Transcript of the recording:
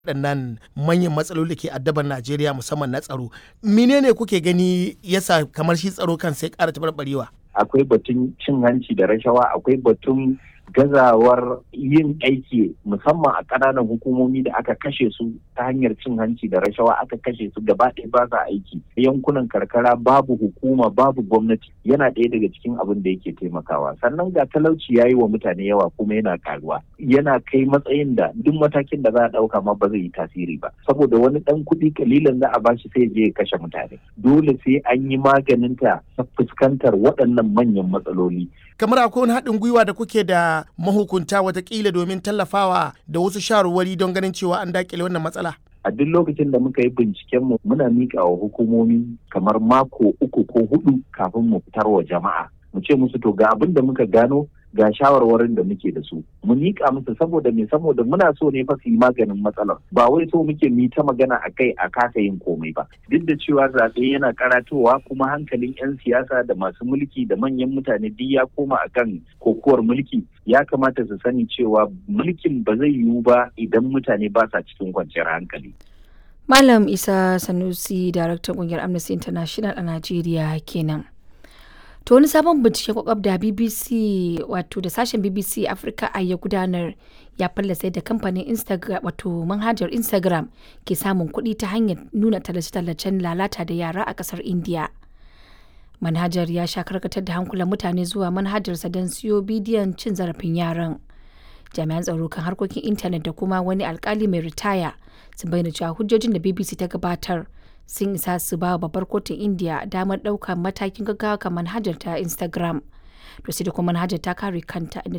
waɗannan manyan matsaloli ke addaban Najeriya musamman na tsaro. Menene kuke gani yasa kamar shi tsaro kan sai ƙara taɓarɓarewa? Akwai batun cin hanci da rashawa, akwai batun gazawar yin aiki musamman a ƙananan hukumomi da aka kashe su ta hanyar cin hanci da rashawa, aka kashe su gaba ɗaya ba sa aiki. Yankunan karkara babu hukuma, babu gwamnati, yana ɗaya daga cikin abin da yake taimakawa. Sannan ga talauci ya yi wa mutane yawa kuma yana karuwa, yana kai matsayin da duk matakin da za a ɗauka ma ba zai yi tasiri ba, saboda wani ɗan kuɗi kalilan za a bashi sai je ya kashe mutane. Dole sai an yi maganinta ta fuskantar waɗannan manyan matsaloli. Kamar akwai wani haɗin gwiwa da kuke da mahukunta watakila domin tallafawa da wasu shawarwari don ganin cewa an daƙile wannan matsala? A duk lokacin da muka yi bincikenmu muna miƙa wa hukumomi kamar mako 3 ko 4 kafin mu fitar wa jama'a. Mu ce musu to ga abin da muka gano, ga shawarwarin da muke da su. Mu miƙa musu saboda muna so ne fa su yi maganin matsalar. Ba wai so muke mu ta magana a kai a kasa yin komai ba. Duk da cewa zaɓe yana karatowa kuma hankalin 'yan siyasa da masu mulki da manyan mutane duk ya koma akan kokowar mulki. Ya kamata su sani cewa mulkin ba zai yiwu ba idan mutane ba sa cikin kwanciyar hankali. Malam Isa Sanusi, daraktan ƙungiyar Amnesty International a Najeriya kenan. To wani sabon binciken kwakwab da BBC wato da sashen BBC Africa a ya gudanar ya fallasa da kamfanin Instagram wato manhajar Instagram ke samun kuɗi ta hanyar nuna tallace-tallacen lalata da yara a ƙasar India. Manhajar ya sha karkatar da hankulan mutane zuwa manhajarsa don siyo bidiyon cin zarafin yaran. Jami'an tsaro kan harkokin intanet da kuma wani alkali mai ritaya sun bayyana cewa hujjojin da BBC ta gabatar sun isa su ba babbar kotun India damar ɗaukar matakin gaggawa kan manhajar ta Instagram. To sai da kuma manhajar ta kare kanta inda